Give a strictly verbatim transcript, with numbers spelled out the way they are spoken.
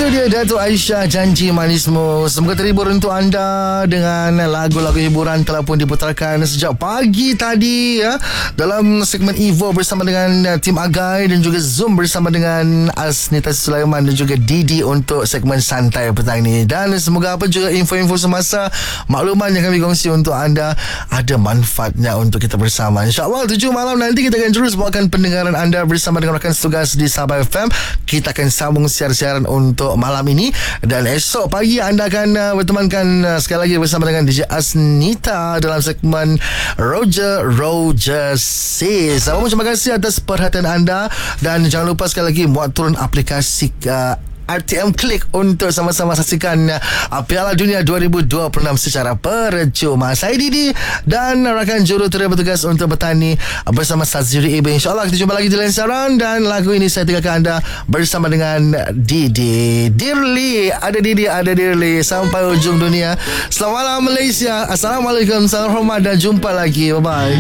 Itu dia Datuk Aisyah, Janji Manismu. Semoga terhibur untuk anda dengan lagu-lagu hiburan telah pun diputarkan sejak pagi tadi ya, dalam segmen Evo bersama dengan tim Agai dan juga Zoom bersama dengan Asnita Sulaiman dan juga Didi untuk segmen santai petang ni. Dan semoga apa juga info-info semasa, makluman yang kami kongsi untuk anda ada manfaatnya untuk kita bersama. InsyaAllah tujuh malam nanti kita akan terus bawakan pendengaran anda bersama dengan rakan setugas di Sabah F M. Kita akan sambung siar-siaran untuk malam ini, dan esok pagi anda akan uh, bertemankan uh, sekali lagi bersama dengan D J Asnita dalam segmen Roger Roger Says. Apa pun terima kasih atas perhatian anda, dan jangan lupa sekali lagi muat turun aplikasi uh, R T M Click untuk sama-sama saksikan uh, Piala Dunia dua ribu dua puluh enam secara percuma. Saya Didi dan rakan jurutera bertugas untuk bertani uh, bersama Saziri Ibe. InsyaAllah kita jumpa lagi di lain siaran, dan lagu ini saya tinggalkan anda bersama dengan Didi. Dearly, ada Didi, ada Dearly sampai ujung dunia. Selamat malam Malaysia. Assalamualaikum, salam hormat dan jumpa lagi. Bye-bye.